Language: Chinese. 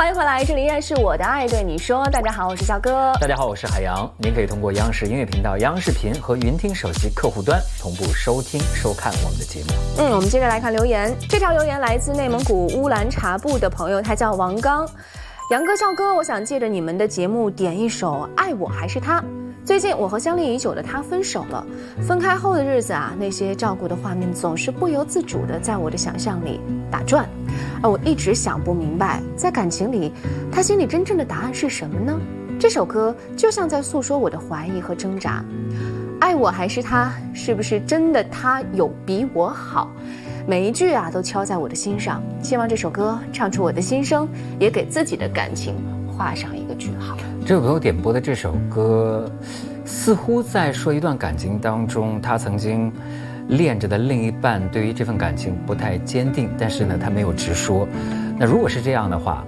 欢迎回来，这里依然是我的爱对你说。大家好，我是小哥。 大家好，我是海洋。您可以通过央视音乐频道、央视频和云听手机客户端同步收听、收看我们的节目。 我们接着来看留言。这条留言来自内蒙古乌兰察布的朋友，他叫王刚。杨哥、笑哥，我想借着你们的节目点一首《爱我还是他》。最近我和相恋已久的他分手了，分开后的日子啊，那些照顾的画面总是不由自主的在我的想象里打转，而我一直想不明白，在感情里，他心里真正的答案是什么呢？这首歌就像在诉说我的怀疑和挣扎，爱我还是他，是不是真的他有比我好？每一句啊都敲在我的心上，希望这首歌唱出我的心声，也给自己的感情画上一个句号。 这位朋友点播的这首歌，似乎在说一段感情当中，他曾经恋着的另一半对于这份感情不太坚定，但是呢，他没有直说。那如果是这样的话，